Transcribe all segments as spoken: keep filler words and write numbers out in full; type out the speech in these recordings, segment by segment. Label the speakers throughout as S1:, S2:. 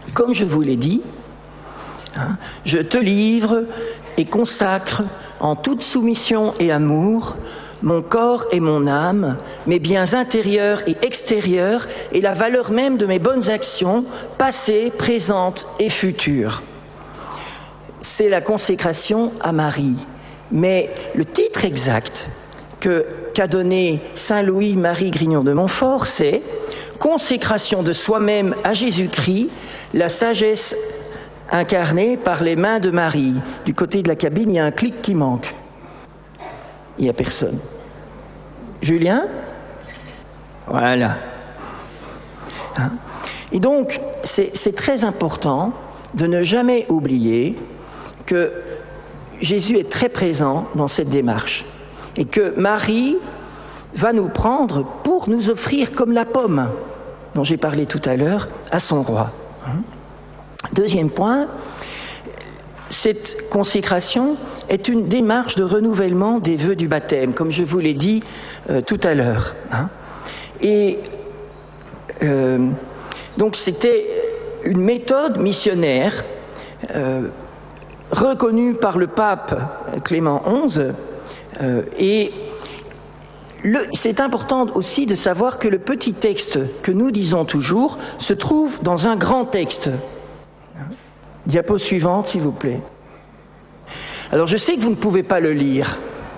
S1: Comme je vous l'ai dit, hein, je te livre et consacre en toute soumission et amour mon corps et mon âme, mes biens intérieurs et extérieurs et la valeur même de mes bonnes actions, passées, présentes et futures. C'est la consécration à Marie. Mais le titre exact que, qu'a donné saint Louis-Marie Grignon de Montfort, c'est « Consécration de soi-même à Jésus-Christ, la sagesse incarnée par les mains de Marie ». Du côté de la cabine, il y a un clic qui manque. Il n'y a personne. Julien ? Voilà. Hein ? Et donc, c'est, c'est très important de ne jamais oublier que Jésus est très présent dans cette démarche et que Marie va nous prendre pour nous offrir comme la pomme dont j'ai parlé tout à l'heure à son roi. Deuxième point, cette consécration est une démarche de renouvellement des vœux du baptême, comme je vous l'ai dit euh, tout à l'heure. Hein. Et euh, donc c'était une méthode missionnaire euh, reconnue par le pape Clément onze, euh, et le, c'est important aussi de savoir que le petit texte que nous disons toujours se trouve dans un grand texte. Diapo suivante, s'il vous plaît. Alors, je sais que vous ne pouvez pas le lire.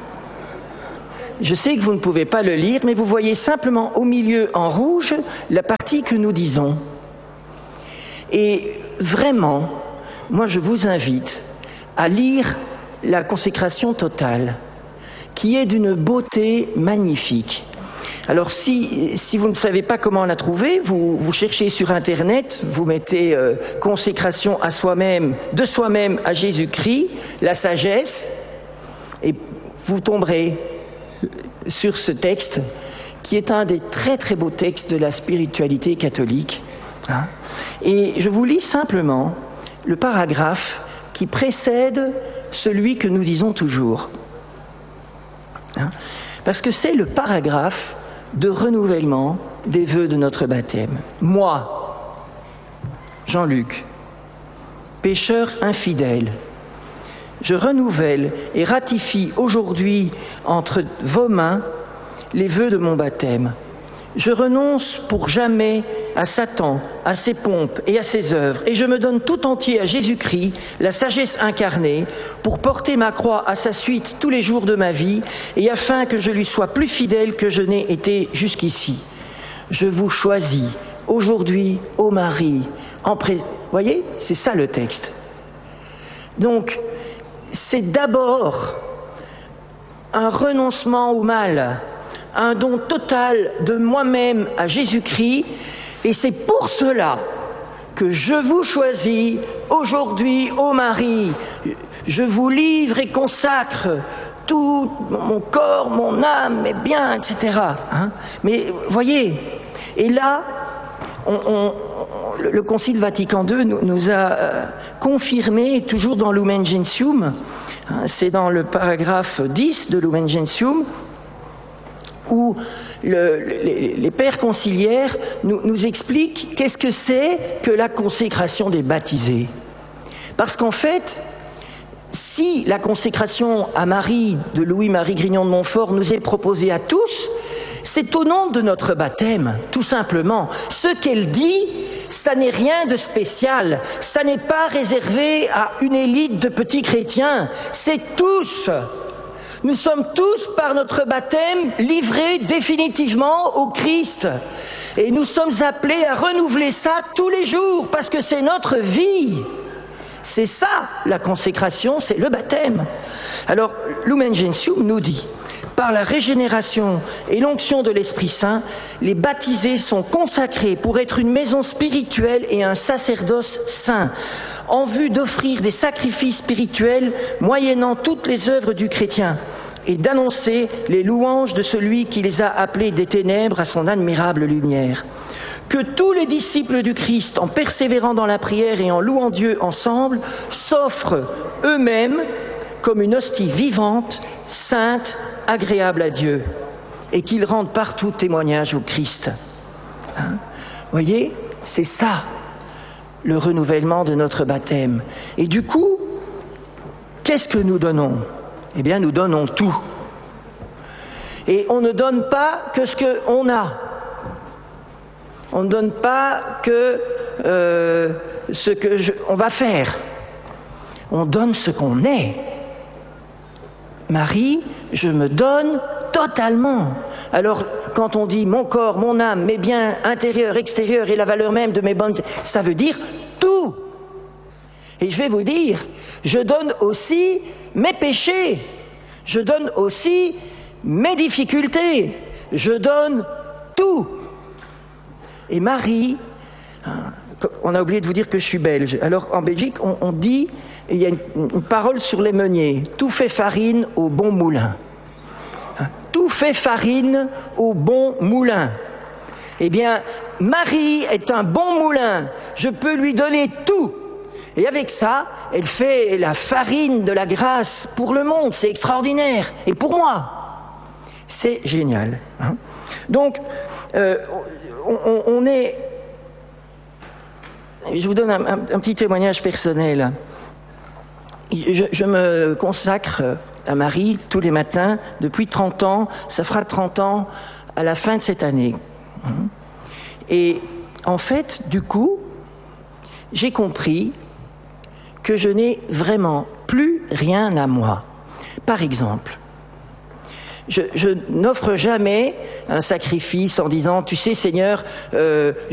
S1: Je sais que vous ne pouvez pas le lire, mais vous voyez simplement au milieu en rouge la partie que nous disons. Et vraiment, moi, je vous invite à lire la consécration totale, qui est d'une beauté magnifique. Alors, si, si vous ne savez pas comment la trouver, vous, vous cherchez sur Internet, vous mettez euh, « consécration à soi-même, de soi-même à Jésus-Christ, la sagesse », et vous tomberez sur ce texte, qui est un des très très beaux textes de la spiritualité catholique. Hein. Et je vous lis simplement le paragraphe qui précède celui que nous disons toujours. Hein. Parce que c'est le paragraphe de renouvellement des vœux de notre baptême. Moi, Jean-Luc, pécheur infidèle, je renouvelle et ratifie aujourd'hui entre vos mains les vœux de mon baptême. Je renonce pour jamais à Satan, à ses pompes et à ses œuvres, et je me donne tout entier à Jésus-Christ, la sagesse incarnée, pour porter ma croix à sa suite tous les jours de ma vie, et afin que je lui sois plus fidèle que je n'ai été jusqu'ici. Je vous choisis aujourd'hui, ô Marie, en pré... Voyez, c'est ça le texte. Donc, c'est d'abord un renoncement au mal, un don total de moi-même à Jésus-Christ, et c'est pour cela que je vous choisis aujourd'hui, ô Marie. Je vous livre et consacre tout mon corps, mon âme, mes biens, et cetera. Hein? Mais voyez, et là, on, on, le Concile Vatican deux nous, nous a euh, confirmé, toujours dans Lumen Gentium, hein, c'est dans le paragraphe dix de Lumen Gentium, où le, les, les pères conciliaires nous, nous expliquent qu'est-ce que c'est que la consécration des baptisés. Parce qu'en fait, si la consécration à Marie de Louis-Marie Grignon de Montfort nous est proposée à tous, c'est au nom de notre baptême, tout simplement. Ce qu'elle dit, ça n'est rien de spécial, ça n'est pas réservé à une élite de petits chrétiens, c'est tous. Nous sommes tous, par notre baptême, livrés définitivement au Christ. Et nous sommes appelés à renouveler ça tous les jours, parce que c'est notre vie. C'est ça, la consécration, c'est le baptême. Alors, Lumen Gentium nous dit, par la régénération et l'onction de l'Esprit Saint, les baptisés sont consacrés pour être une maison spirituelle et un sacerdoce saint, en vue d'offrir des sacrifices spirituels moyennant toutes les œuvres du chrétien et d'annoncer les louanges de celui qui les a appelés des ténèbres à son admirable lumière. Que tous les disciples du Christ, en persévérant dans la prière et en louant Dieu ensemble, s'offrent eux-mêmes comme une hostie vivante, sainte, agréable à Dieu, et qu'ils rendent partout témoignage au Christ. Hein? Voyez, c'est ça. le renouvellement de notre baptême. Et du coup, qu'est-ce que nous donnons? Eh bien, nous donnons tout. Et on ne donne pas que ce qu'on a. On ne donne pas que euh, ce que je, on va faire. On donne ce qu'on est. Marie, je me donne totalement. Alors, quand on dit mon corps, mon âme, mes biens intérieurs, extérieurs et la valeur même de mes bonnes, ça veut dire tout. Et je vais vous dire, je donne aussi mes péchés. Je donne aussi mes difficultés. Je donne tout. Et Marie, on a oublié de vous dire que je suis belge. Alors, en Belgique, on, on dit, il y a une, une parole sur les meuniers, tout fait farine au bon moulin. Tout fait farine au bon moulin. Eh bien, Marie est un bon moulin. Je peux lui donner tout. Et avec ça, elle fait la farine de la grâce pour le monde. C'est extraordinaire. Et pour moi, c'est génial. Hein. Donc, euh, on, on est... Je vous donne un, un, un petit témoignage personnel. Je, je me consacre à Marie tous les matins depuis trente ans. Ça fera trente ans à la fin de cette année. Et en fait, du coup, j'ai compris que je n'ai vraiment plus rien à moi. Par exemple, je, je n'offre jamais un sacrifice en disant « Tu sais, Seigneur, euh,